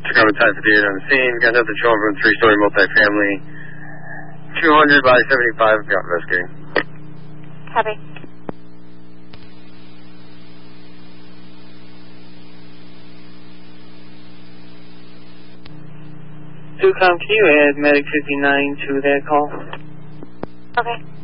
Chicago type of dude on the scene. Got another 12-room, 3-story multifamily. 200 by 75. Got investigating. Copy. Can you add Medic 59 to that call? Okay.